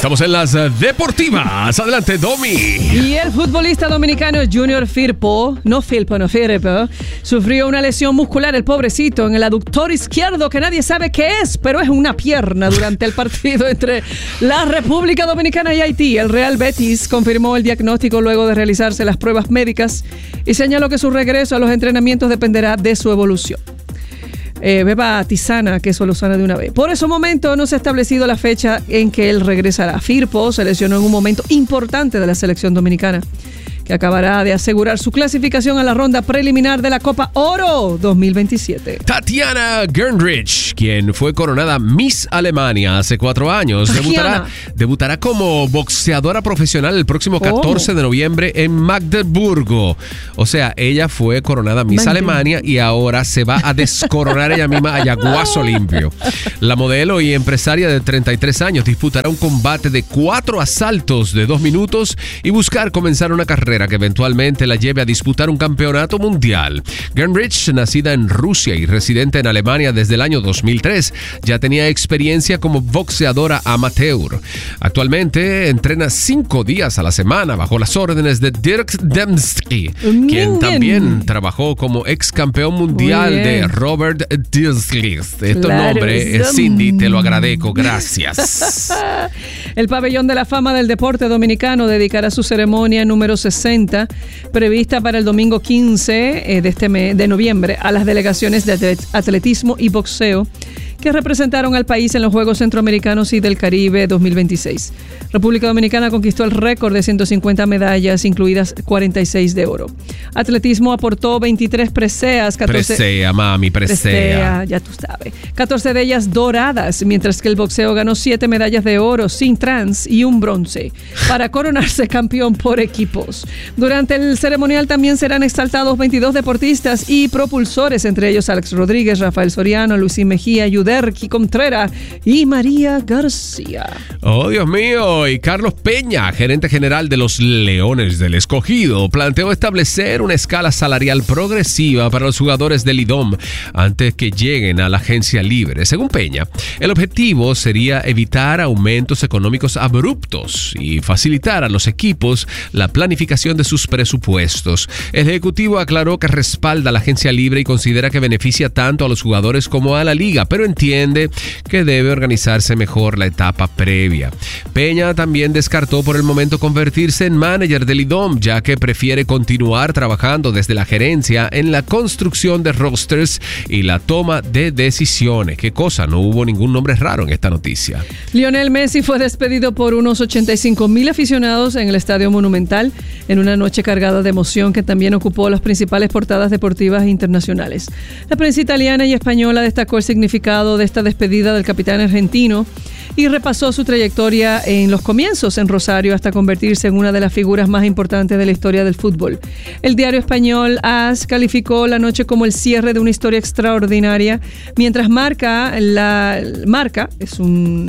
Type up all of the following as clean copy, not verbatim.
Estamos en las deportivas. Adelante, Domi. Y el futbolista dominicano Junior Firpo, sufrió una lesión muscular, el pobrecito, en el aductor izquierdo que nadie sabe qué es, pero es una pierna durante el partido entre la República Dominicana y Haití. El Real Betis confirmó el diagnóstico luego de realizarse las pruebas médicas y señaló que su regreso a los entrenamientos dependerá de su evolución. Beba tisana, que eso lo sana de una vez. Por ese momento no se ha establecido la fecha en que él regresará. Firpo se lesionó en un momento importante de la selección dominicana, que acabará de asegurar su clasificación a la ronda preliminar de la Copa Oro 2027. Tatiana Gernrich, quien fue coronada Miss Alemania hace 4 años, debutará como boxeadora profesional el próximo 14 de noviembre en Magdeburgo. O sea, ella fue coronada Miss Alemania y ahora se va a descoronar ella misma a yaguazo limpio. La modelo y empresaria de 33 años disputará un combate de 4 asaltos de 2 minutos y buscar comenzar una carrera que eventualmente la lleve a disputar un campeonato mundial. Gernrich, nacida en Rusia y residente en Alemania desde el año 2003, ya tenía experiencia como boxeadora amateur. Actualmente entrena 5 días a la semana bajo las órdenes de Dirk Dembski, quien también trabajó como ex campeón mundial de Robert Dembski. Nombre, Cindy, te lo agradezco, gracias. El Pabellón de la Fama del Deporte Dominicano dedicará su ceremonia número 60, prevista para el domingo 15 de este mes de noviembre, a las delegaciones de atletismo y boxeo que representaron al país en los Juegos Centroamericanos y del Caribe 2026. República Dominicana conquistó el récord de 150 medallas, incluidas 46 de oro. Atletismo aportó 23 preseas, 14... Presea, mami, presea. Ya tú sabes. 14 de ellas doradas, mientras que el boxeo ganó 7 medallas de oro, sin trans y un bronce, para coronarse campeón por equipos. Durante el ceremonial también serán exaltados 22 deportistas y propulsores, entre ellos Alex Rodríguez, Rafael Soriano, Luisín Mejía, Yuderki Contreras y María García. Oh, Dios mío. Y Carlos Peña, gerente general de los Leones del Escogido, planteó establecer una escala salarial progresiva para los jugadores del IDOM antes que lleguen a la agencia libre. Según Peña, el objetivo sería evitar aumentos económicos abruptos y facilitar a los equipos la planificación de sus presupuestos. El ejecutivo aclaró que respalda a la agencia libre y considera que beneficia tanto a los jugadores como a la liga, pero entiende que debe organizarse mejor la etapa previa. Peña también descartó por el momento convertirse en manager del IDOM, ya que prefiere continuar trabajando desde la gerencia en la construcción de rosters y la toma de decisiones. ¿Qué cosa? No hubo ningún nombre raro en esta noticia. Lionel Messi fue despedido por unos 85,000 aficionados en el Estadio Monumental en una noche cargada de emoción que también ocupó las principales portadas deportivas internacionales. La prensa italiana y española destacó el significado de esta despedida del capitán argentino y repasó su trayectoria en los comienzos en Rosario hasta convertirse en una de las figuras más importantes de la historia del fútbol. El diario español AS calificó la noche como el cierre de una historia extraordinaria, mientras Marca es un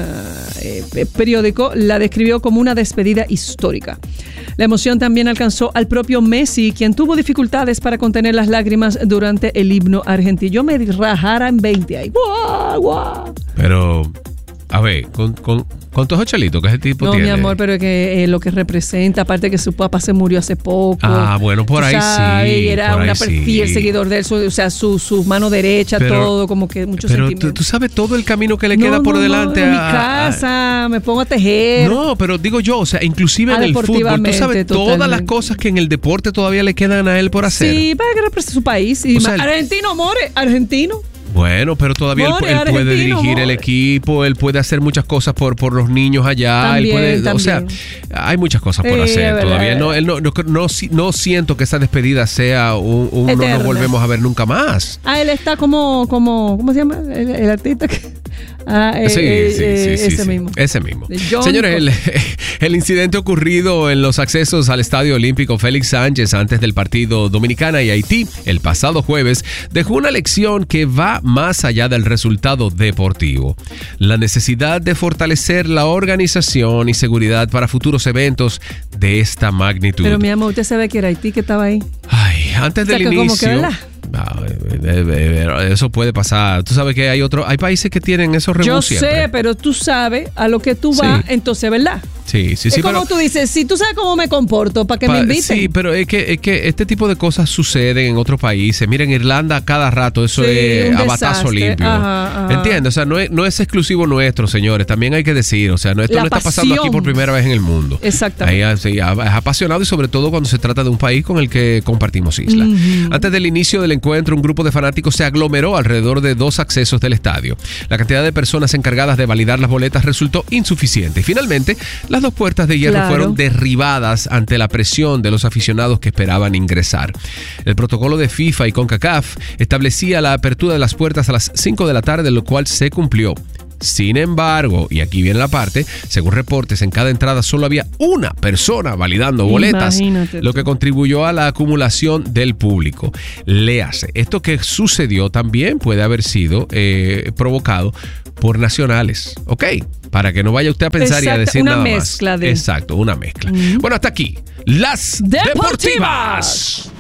periódico, la describió como una despedida histórica. La emoción también alcanzó al propio Messi, quien tuvo dificultades para contener las lágrimas durante el himno argentino. Yo me rajara en 20 ahí. ¡Guau, guau! Pero, a ver, con todos los chelitos que ese tipo tiene. No, mi amor, pero que lo que representa, aparte que su papá se murió hace poco. Ah, bueno, por ahí sí. Y era una fiel seguidor de él, su mano derecha, pero, todo, como que mucho sentimiento. Pero tú sabes todo el camino que le queda por delante. En mi casa, me pongo a tejer. No, pero digo yo, o sea, inclusive en el fútbol, tú sabes todas las cosas que en el deporte todavía le quedan a él por hacer. Sí, para que represente su país. Y argentino, more, argentino. Bueno, pero todavía él puede dirigir el equipo, él puede hacer muchas cosas por los niños allá, también. O sea, hay muchas cosas por hacer todavía. No siento que esa despedida sea no nos volvemos a ver nunca más. Él está como ¿cómo se llama? El artista que... ese mismo. Señores, el incidente ocurrido en los accesos al Estadio Olímpico Félix Sánchez antes del partido Dominicana y Haití el pasado jueves dejó una lección que va más allá del resultado deportivo. La necesidad de fortalecer la organización y seguridad para futuros eventos de esta magnitud. Pero mi amor, usted sabe que era Haití que estaba ahí. Antes del inicio... Eso puede pasar. Tú sabes que hay países que tienen esos rebuos siempre. Yo sé, pero tú sabes a lo que tú vas, entonces, ¿verdad? Sí. Es como tú dices, si tú sabes cómo me comporto, ¿para que me inviten? Sí, pero es que este tipo de cosas suceden en otros países. Mira, en Irlanda cada rato eso es a batazo limpio. Ajá. ¿Entiendes? O sea, no es exclusivo nuestro, señores. También hay que decir, o sea, esto no está pasando aquí por primera vez en el mundo. Exactamente. Es apasionado y sobre todo cuando se trata de un país con el que compartimos isla. Antes del inicio del encuentro, un grupo de fanáticos se aglomeró alrededor de 2 accesos del estadio. La cantidad de personas encargadas de validar las boletas resultó insuficiente. Y finalmente, las 2 puertas de hierro fueron derribadas ante la presión de los aficionados que esperaban ingresar. El protocolo de FIFA y CONCACAF establecía la apertura de las puertas a las 5 de la tarde, lo cual se cumplió. Sin embargo, y aquí viene la parte, según reportes, en cada entrada solo había una persona validando boletas, lo que contribuyó a la acumulación del público. Léase, esto que sucedió también puede haber sido provocado por nacionales, ¿ok? Para que no vaya usted a pensar y a decir nada más. Una mezcla de... Exacto, una mezcla. Bueno, hasta aquí, las Deportivas.